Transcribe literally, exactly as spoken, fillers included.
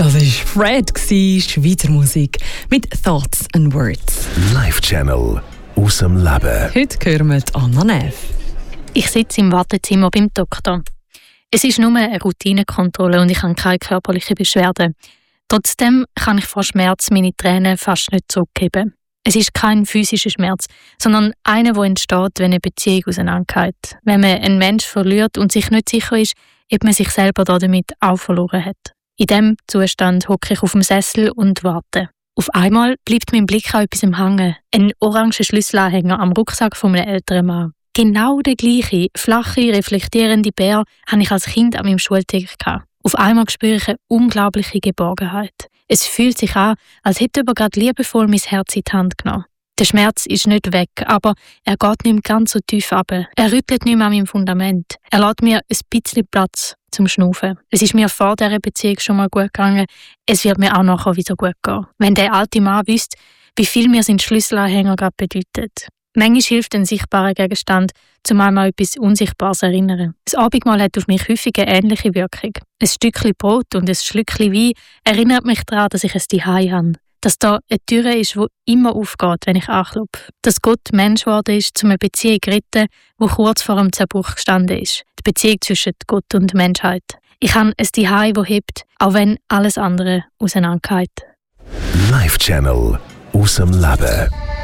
Das war Fred, Schweizer Musik mit Thoughts and Words. Live-Channel aus dem Leben. Heute hören wir Anna Neff. Ich sitze im Wartezimmer beim Doktor. Es ist nur eine Routinekontrolle und ich habe keine körperlichen Beschwerden. Trotzdem kann ich vor Schmerz meine Tränen fast nicht zurückgeben. Es ist kein physischer Schmerz, sondern einer, der entsteht, wenn eine Beziehung auseinandergeht. Wenn man einen Menschen verliert und sich nicht sicher ist, ob man sich selber damit auch verloren hat. In diesem Zustand hocke ich auf dem Sessel und warte. Auf einmal bleibt mein Blick an etwas hängen. Ein oranger Schlüsselanhänger am Rucksack von einem älteren Mann. Genau der gleiche, flache, reflektierende Bär habe ich als Kind an meinem Schultisch gehabt. Auf einmal spüre ich eine unglaubliche Geborgenheit. Es fühlt sich an, als hätte jemand gerade liebevoll mein Herz in die Hand genommen. Der Schmerz ist nicht weg, aber er geht nicht mehr ganz so tief runter. Er rüttelt nicht mehr an meinem Fundament. Er lässt mir ein bisschen Platz zum Schnaufen. Es ist mir vor dieser Beziehung schon mal gut gegangen. Es wird mir auch nachher wieder gut gehen. Wenn der alte Mann wüsste, wie viel mir sein Schlüsselanhänger gerade bedeutet. Manchmal hilft ein sichtbarer Gegenstand, zumal mal etwas Unsichtbares zu erinnern. Das Abendmahl hat auf mich häufig eine ähnliche Wirkung. Ein Stückchen Brot und ein Schlückchen Wein erinnert mich daran, dass ich es daheim habe. Dass da eine Tür ist, die immer aufgeht, wenn ich anklopfe. Dass Gott Mensch geworden ist, um eine Beziehung zu retten, die kurz vor dem Zerbruch gestanden ist. Die Beziehung zwischen Gott und Menschheit. Ich habe ein Zuhause, das hebt, auch wenn alles andere auseinandergeht. Live-Channel aus dem Leben.